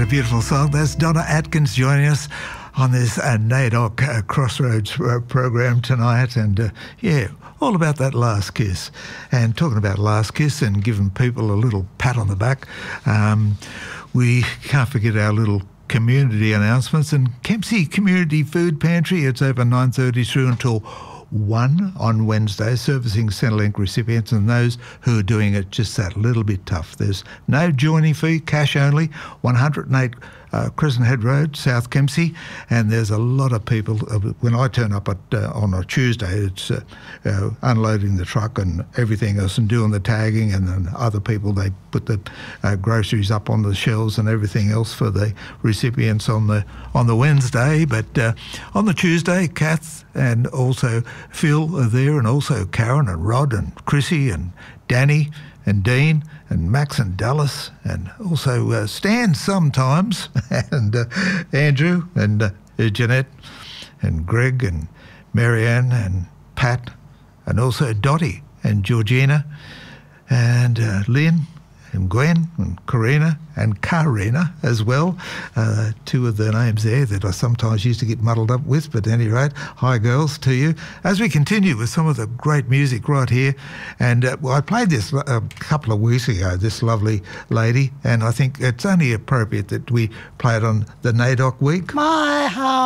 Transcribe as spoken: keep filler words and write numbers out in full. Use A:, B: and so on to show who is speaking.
A: a beautiful song? That's Donna Atkins joining us on this uh, NAIDOC uh, Crossroads uh, program tonight. And, uh, yeah, all about that last kiss. And talking about last kiss and giving people a little pat on the back, um, we can't forget our little community announcements. And Kempsey Community Food Pantry, it's open nine thirty through until one on Wednesday, servicing Centrelink recipients and those who are doing it just that little bit tough. There's no joining fee, cash only, one hundred eight uh, Crescent Head Road, South Kempsey, and there's a lot of people. Uh, when I turn up at, uh, on a Tuesday, it's uh, uh, unloading the truck and everything else and doing the tagging, and then other people, they put the uh, groceries up on the shelves and everything else for the recipients on the on the Wednesday. But uh, on the Tuesday, Kath and also Phil are there, and also Karen and Rod and Chrissy and Danny and Dean and Max and Dallas, and also uh, Stan sometimes, and uh, Andrew and uh, Jeanette and Greg and Marianne and Pat, and also Dottie and Georgina and uh, Lynn and Gwen and Karina and Karina as well. Uh, two of the names there that I sometimes used to get muddled up with, but at any rate, hi girls to you. As we continue with some of the great music right here, and uh, well, I played this a couple of weeks ago, this lovely lady, and I think it's only appropriate that we play it on the NAIDOC week.
B: My heart.